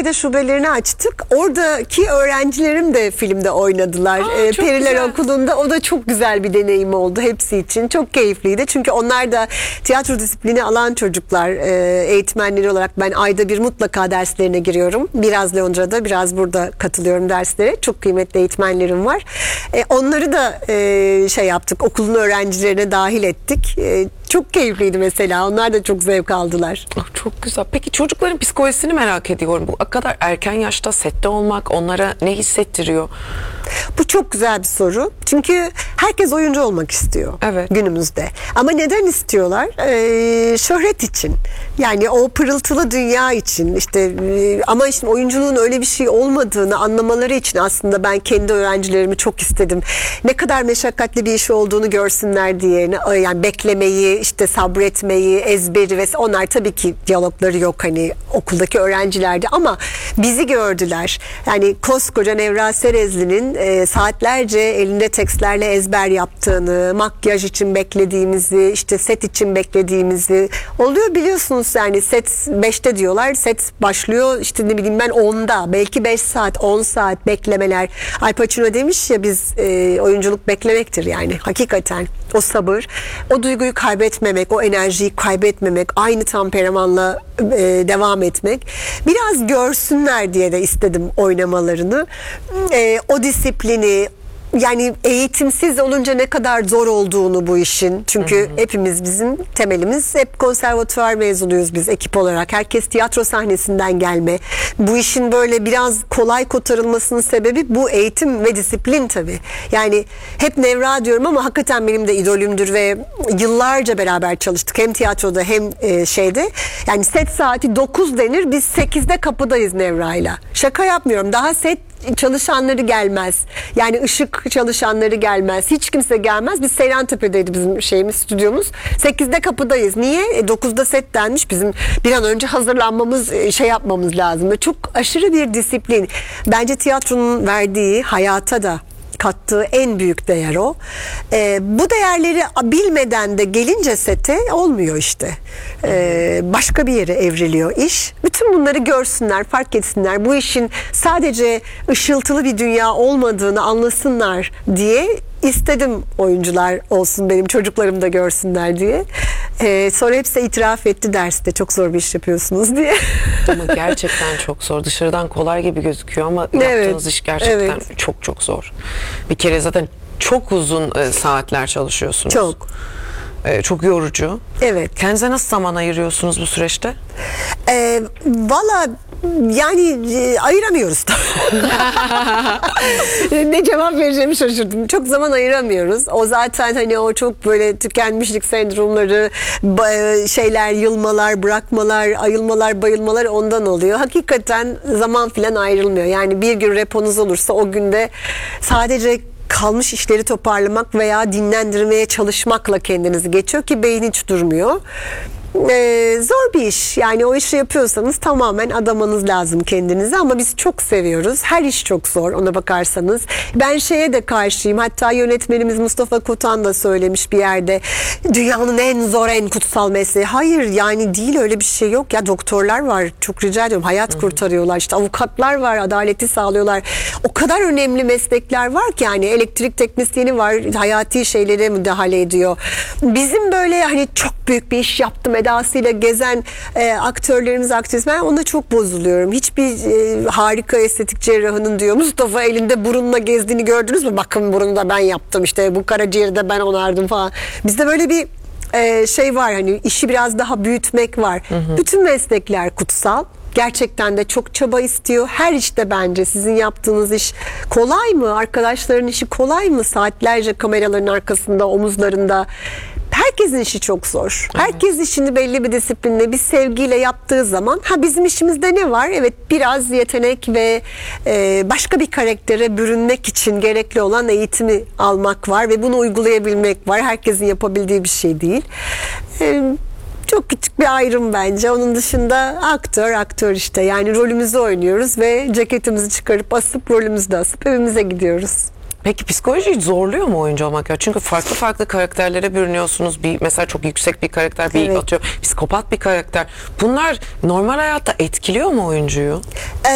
Türkiye'de şubelerini açtık. Oradaki öğrencilerim de filmde oynadılar. Çok Periler güzel. Okulu'nda. O da çok güzel bir deneyim oldu hepsi için. Çok keyifliydi. Çünkü onlar da tiyatro disiplini alan çocuklar. Eğitmenleri olarak ben ayda bir mutlaka derslerine giriyorum. Biraz Londra'da, biraz burada katılıyorum derslere. Çok kıymetli eğitmenlerim var. Onları da şey yaptık. Okulun öğrencilerine dahil ettik. Çok keyifliydi mesela. Onlar da çok zevk aldılar. Çok güzel. Peki çocukların psikolojisini merak ediyorum. Bu kadar erken yaşta sette olmak onlara ne hissettiriyor? Bu çok güzel bir soru. Çünkü herkes oyuncu olmak istiyor Evet. günümüzde. Ama neden istiyorlar? Şöhret için. Yani o pırıltılı dünya için. İşte ama işte oyunculuğun öyle bir şey olmadığını anlamaları için aslında ben kendi öğrencilerimi çok istedim. Ne kadar meşakkatli bir iş olduğunu görsünler diye. Yani beklemeyi, işte sabretmeyi, ezberi ve onlar tabii ki diyalogları yok hani okuldaki öğrencilerde ama bizi gördüler. Yani koskoca Nevra Serezli'nin saatlerce elinde tekstlerle ezber yaptığını, makyaj için beklediğimizi, işte set için beklediğimizi oluyor biliyorsunuz yani set 5'te diyorlar, set başlıyor işte ne bileyim ben 10'da, belki 5 saat, 10 saat beklemeler. Al Pacino demiş ya biz oyunculuk beklemektir yani hakikaten o sabır, o duyguyu kaybetmemek, o enerjiyi kaybetmemek, aynı temperamanla devam etmek. Biraz görsünler diye de istedim oynamalarını. O disiplini, yani eğitimsiz olunca ne kadar zor olduğunu bu işin. Çünkü hepimiz bizim temelimiz hep konservatuvar mezunuyuz biz ekip olarak. Herkes tiyatro sahnesinden gelme. Bu işin böyle biraz kolay kotarılmasının sebebi bu eğitim ve disiplin tabii. Yani hep Nevra diyorum ama hakikaten benim de idolümdür ve yıllarca beraber çalıştık. Hem tiyatroda hem şeyde. Yani set saati 9 denir. Biz 8'de kapıdayız Nevra'yla. Şaka yapmıyorum. Daha set çalışanları gelmez. Yani ışık çalışanları gelmez. Hiç kimse gelmez. Biz Seyrantepe'deydi bizim şeyimiz, stüdyomuz. 8'de kapıdayız. Niye? 9'da set denmiş. Bizim bir an önce hazırlanmamız, şey yapmamız lazım. Ve çok aşırı bir disiplin. Bence tiyatronun verdiği, hayata da kattığı en büyük değer o. Bu değerleri bilmeden de gelince sete olmuyor işte. Başka bir yere evriliyor iş. Bütün bunları görsünler, fark etsinler. Bu işin sadece ışıltılı bir dünya olmadığını anlasınlar diye istedim oyuncular olsun, benim çocuklarım da görsünler diye. Sonra hepsi itiraf etti derste çok zor bir iş yapıyorsunuz diye. Ama gerçekten çok zor. Dışarıdan kolay gibi gözüküyor ama yaptığınız iş gerçekten çok çok zor. Bir kere zaten çok uzun saatler çalışıyorsunuz. Çok. Çok yorucu. Evet. Kendinize nasıl zaman ayırıyorsunuz bu süreçte? Valla yani ayıramıyoruz. Ne cevap vereceğimi şaşırdım. Çok zaman ayıramıyoruz. O zaten hani o çok böyle tükenmişlik sendromları, şeyler, yılmalar, bırakmalar, ayılmalar, bayılmalar ondan oluyor. Hakikaten zaman filan ayrılmıyor. Yani bir gün reponuz olursa o günde sadece kalmış işleri toparlamak veya dinlendirmeye çalışmakla kendinizi geçiyor ki beyin hiç durmuyor. Zor bir iş. Yani o işi yapıyorsanız tamamen adamanız lazım kendinize ama biz çok seviyoruz. Her iş çok zor ona bakarsanız. Ben şeye de karşıyım. Hatta yönetmenimiz Mustafa Kotan da söylemiş bir yerde. Dünyanın en zor, en kutsal mesleği. Hayır yani değil, öyle bir şey yok. Ya doktorlar var. Çok rica ediyorum. Hayat kurtarıyorlar. İşte avukatlar var. Adaleti sağlıyorlar. O kadar önemli meslekler var ki yani elektrik teknisyeni var. Hayati şeylere müdahale ediyor. Bizim böyle hani çok büyük bir iş yaptım edasıyla gezen aktörlerimiz, aktrisler, ben ona çok bozuluyorum. Hiçbir harika estetik cerrahının diyor Mustafa elinde burunla gezdiğini gördünüz mü? Bakın burunu da ben yaptım, işte bu karaciğeri de ben onardım falan. Bizde böyle bir şey var, hani işi biraz daha büyütmek var. Bütün meslekler kutsal. Gerçekten de çok çaba istiyor. Her işte bence sizin yaptığınız iş kolay mı? Arkadaşların işi kolay mı? Saatlerce kameraların arkasında, omuzlarında. Herkesin işi çok zor. Herkes işini belli bir disiplinle, bir sevgiyle yaptığı zaman bizim işimizde ne var? Evet, biraz yetenek ve başka bir karaktere bürünmek için gerekli olan eğitimi almak var ve bunu uygulayabilmek var. Herkesin yapabildiği bir şey değil. Çok küçük bir ayrım bence. Onun dışında aktör işte. Yani rolümüzü oynuyoruz ve ceketimizi çıkarıp asıp rolümüzü de asıp evimize gidiyoruz. Peki psikolojiyi zorluyor mu oyuncu olmak ya? Çünkü farklı farklı karakterlere bürünüyorsunuz. Bir mesela çok yüksek bir karakter, bir atıyor psikopat bir karakter. Bunlar normal hayatta etkiliyor mu oyuncuyu?